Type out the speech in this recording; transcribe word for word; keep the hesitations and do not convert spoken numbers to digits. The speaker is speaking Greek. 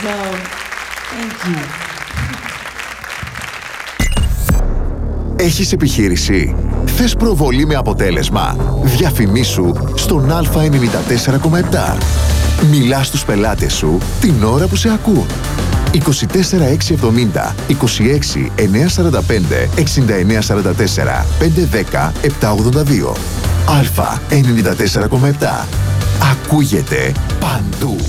show. Thank you. Έχεις επιχείρηση? Θες προβολή με αποτέλεσμα? Διαφημίσου στον Α ενενήντα τέσσερα κόμμα επτά. Μιλάς στους πελάτες σου την ώρα που σε ακούν. είκοσι τέσσερα έξι εβδομήντα, είκοσι έξι εννιακόσια σαράντα πέντε, εξήντα εννέα σαράντα τέσσερα, πεντακόσια δέκα, επτακόσια ογδόντα δύο. Α ενενήντα τέσσερα κόμμα επτά. Ακούγεται παντού.